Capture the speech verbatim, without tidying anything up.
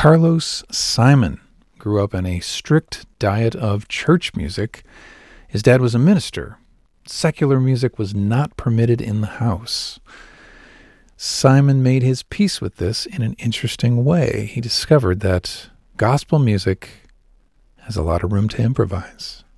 Carlos Simon grew up on a strict diet of church music. His dad was a minister. Secular music was not permitted in the house. Simon made his peace with this in an interesting way. He discovered that gospel music has a lot of room to improvise.